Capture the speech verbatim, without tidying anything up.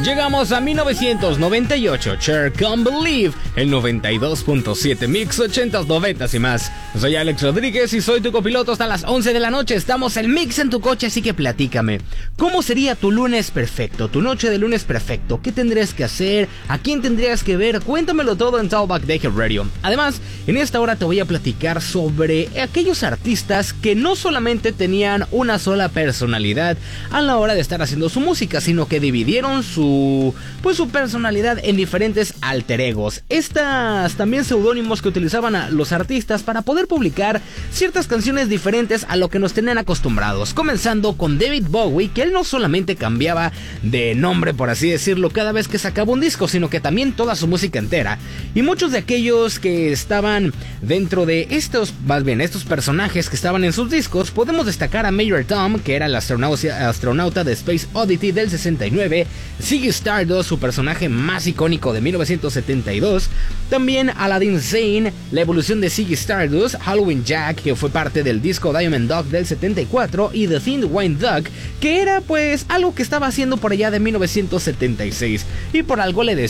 Llegamos a mil novecientos noventa y ocho, Cher Can't Believe, el noventa y dos punto siete, Mix ochentas, noventas y más. Soy Alex Rodríguez y soy tu copiloto hasta las once de la noche. Estamos en Mix en tu coche, así que platícame. ¿Cómo sería tu lunes perfecto, tu noche de lunes perfecto? ¿Qué tendrías que hacer? ¿A quién tendrías que ver? Cuéntamelo todo en Talkback de Radio. Además, en esta hora te voy a platicar sobre aquellos artistas que no solamente tenían una sola personalidad a la hora de estar haciendo su música, sino que dividieron su pues su personalidad en diferentes alter egos. Estas también seudónimos que utilizaban a los artistas para poder publicar ciertas canciones diferentes a lo que nos tenían acostumbrados. Comenzando con David Bowie, que él no solamente cambiaba de nombre, por así decirlo, cada vez que sacaba un disco, sino que también toda su música entera. Y muchos de aquellos que estaban dentro de estos, más bien estos personajes que estaban en sus discos, podemos destacar a Major Tom, que era el astronauta, astronauta de Space Oddity del sesenta y nueve, Ziggy Stardust, su personaje más icónico de mil novecientos setenta y dos, también Aladdin Sane, la evolución de Ziggy Stardust, Halloween Jack, que fue parte del disco Diamond Dog del setenta y cuatro, y The Thin White Duck, que era pues algo que estaba haciendo por allá de mil novecientos setenta y seis, y por algo le